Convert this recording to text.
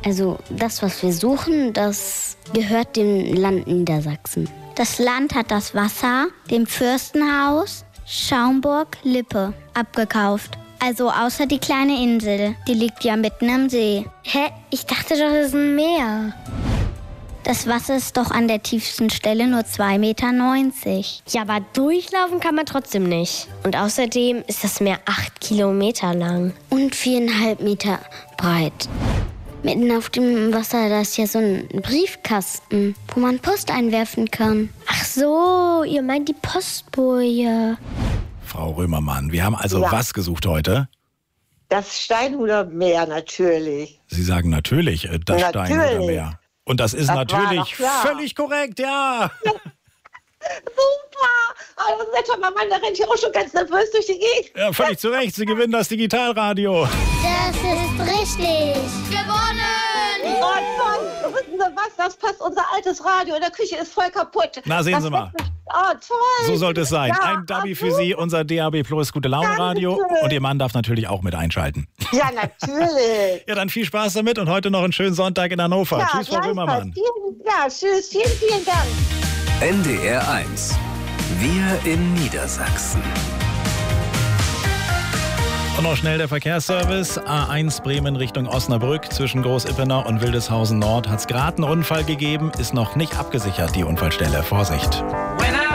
Also das, was wir suchen, das gehört dem Land Niedersachsen. Das Land hat das Wasser dem Fürstenhaus Schaumburg-Lippe abgekauft. Also außer die kleine Insel, die liegt ja mitten im See. Hä? Ich dachte doch, das ist ein Meer. Das Wasser ist doch an der tiefsten Stelle nur 2,90 Meter. Ja, aber durchlaufen kann man trotzdem nicht. Und außerdem ist das Meer 8 Kilometer lang. Und 4,5 Meter breit. Mitten auf dem Wasser, da ist ja so ein Briefkasten, wo man Post einwerfen kann. Ach so, ihr meint die Postboje. Frau Römermann, wir haben also was gesucht heute? Das Steinhuder Meer natürlich. Sie sagen natürlich, das Steinhuder Meer. Und das ist natürlich völlig korrekt, ja. Super! Oh, netter Mann, da rennt hier auch schon ganz nervös durch die Gegend. Ja, völlig zu Recht, Sie gewinnen das Digitalradio. Das ist richtig. Gewonnen! Oh Mann, wissen Sie was? Das passt, unser altes Radio in der Küche ist voll kaputt. Na, sehen Sie mal. Oh, toll. So sollte es sein. Ja, Ein Dummy für Sie, unser DAB Plus Gute Laune Radio. Dankeschön. Und Ihr Mann darf natürlich auch mit einschalten. Ja, natürlich. Ja, dann viel Spaß damit und heute noch einen schönen Sonntag in Hannover. Ja, Tschüss, Frau Römermann. Tschüss, vielen Dank. NDR 1. Wir in Niedersachsen. Und noch schnell der Verkehrsservice. A1 Bremen Richtung Osnabrück. Zwischen Groß-Ippenau und Wildeshausen Nord hat es gerade einen Unfall gegeben. Ist noch nicht abgesichert, die Unfallstelle. Vorsicht.